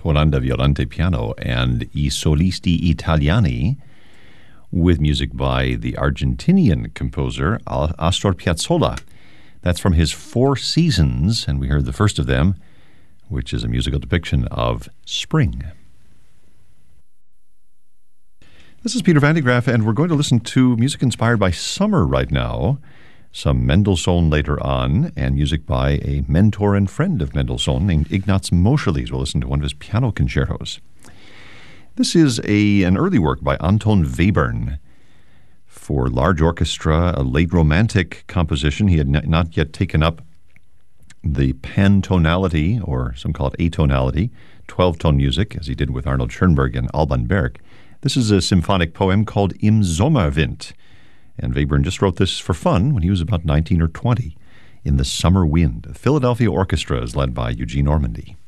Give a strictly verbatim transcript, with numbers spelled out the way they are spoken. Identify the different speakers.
Speaker 1: Juan da Violante piano, and I Solisti Italiani, with music by the Argentinian composer Astor Piazzolla. That's from his Four Seasons, and we heard the first of them, which is a musical depiction of spring. This is Peter Van de Graaff, and we're going to listen to music inspired by summer right now. Some Mendelssohn later on, and music by a mentor and friend of Mendelssohn named Ignaz Moscheles. We'll listen to one of his piano concertos. This is a an early work by Anton Webern for large orchestra, a late Romantic composition. He had n- not yet taken up the pantonality, or some call it atonality, twelve-tone music, as he did with Arnold Schoenberg and Alban Berg. This is a symphonic poem called Im Sommerwind. And Webern just wrote this for fun when he was about nineteen or twenty. In the Summer Wind. The Philadelphia Orchestra is led by Eugene Ormandy.